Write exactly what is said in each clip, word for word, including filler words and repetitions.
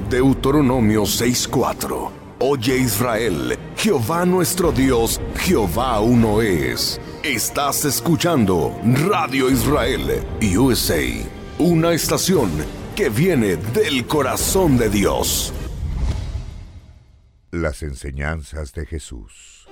Deuteronomio seis cuatro. Oye Israel, Jehová nuestro Dios, Jehová uno es. Estás escuchando Radio Israel U S A, una estación que viene del corazón de Dios. Las enseñanzas de Jesús.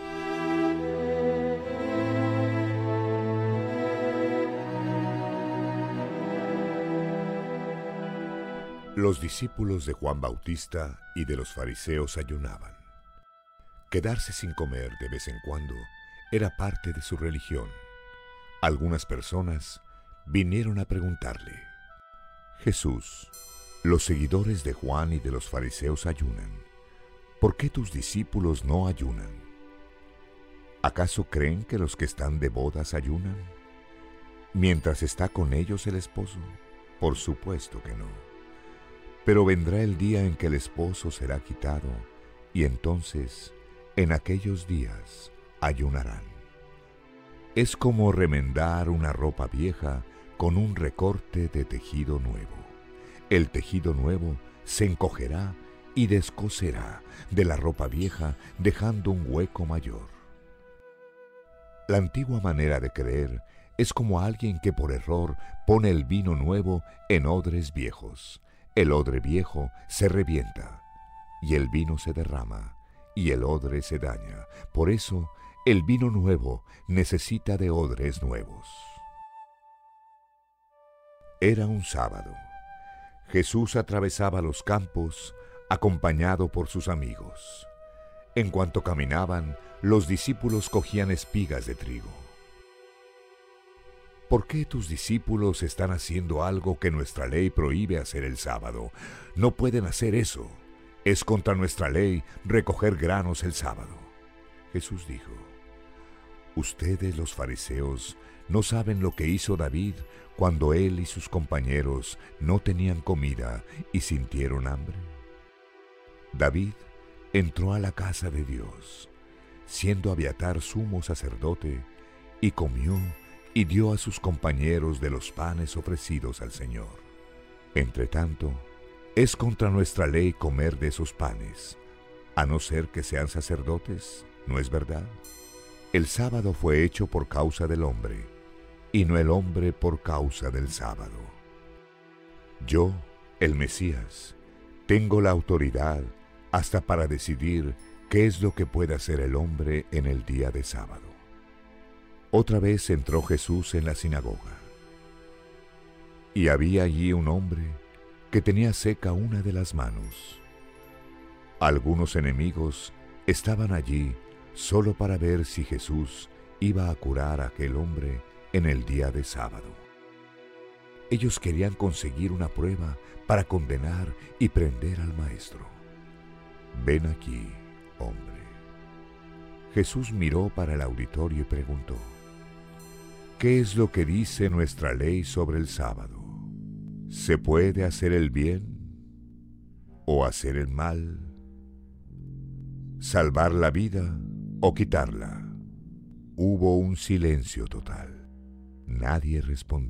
Los discípulos de Juan Bautista y de los fariseos ayunaban. Quedarse sin comer de vez en cuando era parte de su religión. Algunas personas vinieron a preguntarle: Jesús, los seguidores de Juan y de los fariseos ayunan. ¿Por qué tus discípulos no ayunan? ¿Acaso creen que los que están de bodas ayunan mientras está con ellos el esposo? Por supuesto que no. Pero vendrá el día en que el esposo será quitado, y entonces, en aquellos días, ayunarán. Es como remendar una ropa vieja con un recorte de tejido nuevo. El tejido nuevo se encogerá y descoserá de la ropa vieja, dejando un hueco mayor. La antigua manera de creer es como alguien que por error pone el vino nuevo en odres viejos. El odre viejo se revienta, y el vino se derrama, y el odre se daña. Por eso, el vino nuevo necesita de odres nuevos. Era un sábado. Jesús atravesaba los campos, acompañado por sus amigos. En cuanto caminaban, los discípulos cogían espigas de trigo. ¿Por qué tus discípulos están haciendo algo que nuestra ley prohíbe hacer el sábado? No pueden hacer eso. Es contra nuestra ley recoger granos el sábado. Jesús dijo: Ustedes, los fariseos, no saben lo que hizo David cuando él y sus compañeros no tenían comida y sintieron hambre. David entró a la casa de Dios, siendo Abiatar sumo sacerdote, y comió y dio a sus compañeros de los panes ofrecidos al Señor. Entretanto, es contra nuestra ley comer de esos panes, a no ser que sean sacerdotes, ¿no es verdad? El sábado fue hecho por causa del hombre, y no el hombre por causa del sábado. Yo, el Mesías, tengo la autoridad hasta para decidir qué es lo que puede hacer el hombre en el día de sábado. Otra vez entró Jesús en la sinagoga, y había allí un hombre que tenía seca una de las manos. Algunos enemigos estaban allí solo para ver si Jesús iba a curar a aquel hombre en el día de sábado. Ellos querían conseguir una prueba para condenar y prender al maestro. Ven aquí, hombre. Jesús miró para el auditorio y preguntó: ¿Qué es lo que dice nuestra ley sobre el sábado? ¿Se puede hacer el bien o hacer el mal? ¿Salvar la vida o quitarla? Hubo un silencio total. Nadie respondió.